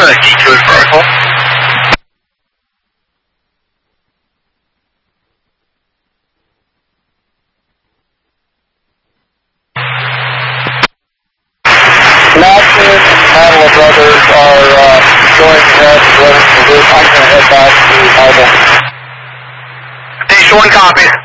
D2 is vertical. Madsen and Madeline Brothers are going ahead and running the loop. I'm going to head back to Marble. Station 1 copies.